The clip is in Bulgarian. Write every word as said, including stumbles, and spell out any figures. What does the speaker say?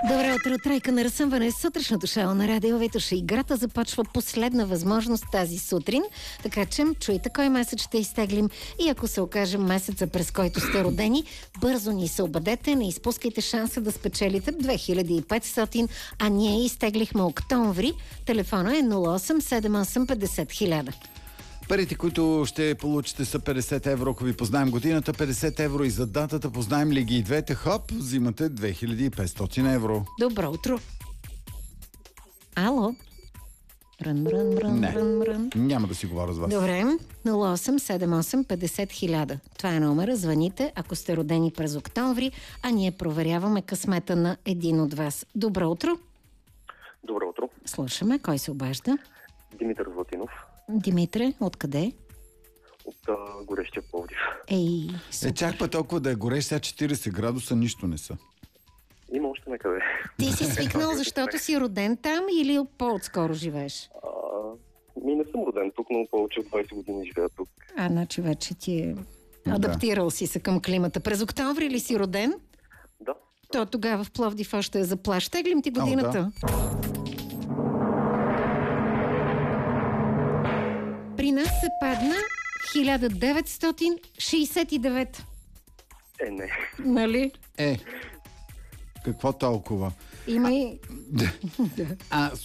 Добро утро, тройка на разсъмване. Сутрешното шоу на Радио Витоша. Играта започва последна възможност тази сутрин, така че чуйте кой месец ще изтеглим и ако се окаже месеца, през който сте родени, бързо ни се обадете, не изпускайте шанса да спечелите две хиляди и петстотин, а ние изтеглихме октомври. Телефона е нула осем седем осем петдесет хиляда. Парите, които ще получите, са петдесет евро, ако ви познаем годината, петдесет евро и за датата. Познаем ли ги и двете, хоп, взимате две хиляди и петстотин евро. Добро утро. Ало? Рън, рън, рън, Не, рън, рън. няма да си говоря с вас. Добре, нула осем седем осем петдесет хиляда. Това е номера, звъните, ако сте родени през октомври, а ние проверяваме късмета на един от вас. Добро утро. Добро утро. Слушаме, кой се обажда? Димитър Златинов. Димитре, откъде? От а, горещия Пловдив. Ей, Е, супер. чак па толкова да е горещ, сега четиридесет градуса нищо не са. Има още некъде. Ти си свикнал, защото си роден там или по-отскоро живееш? А, ми не съм роден тук, но повече от двайсет години живея тук. А, значи вече ти е... Адаптирал си се към климата. През октомври ли си роден? Да. То тогава в Пловдив още е за плаж. Теглим ти годината. О, При нас се падна хиляда деветстотин шейсет и девет. Е, не. Нали? Е, какво толкова? Има и... А,